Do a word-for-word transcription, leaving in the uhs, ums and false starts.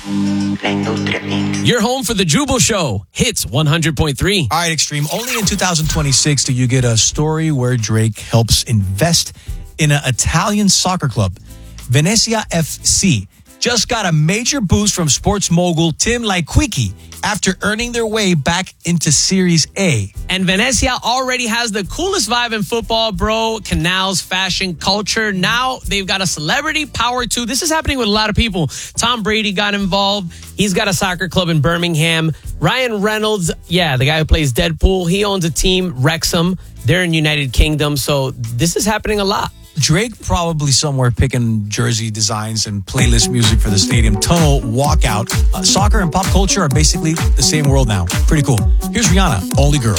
You're home for the Jubal Show. Hits one hundred point three. All right, Extreme. Only in two thousand twenty-six do you get a story where Drake helps invest in an Italian soccer club. Venezia F C just got a major boost from sports mogul Tim Laikwicki after earning their way back into Series A. And Venezia already has the coolest vibe in football, bro. Canals, fashion, culture. Now they've got a celebrity power too. This is happening with a lot of people. Tom Brady got involved. He's got a soccer club in Birmingham. Ryan Reynolds, yeah, the guy who plays Deadpool, he owns a team, Wrexham. They're in United Kingdom. So this is happening a lot. Drake probably somewhere picking jersey designs and playlist music for the stadium tunnel walkout. Uh, soccer and pop culture are basically the same world now. Pretty cool. Here's Rihanna, Only Girl.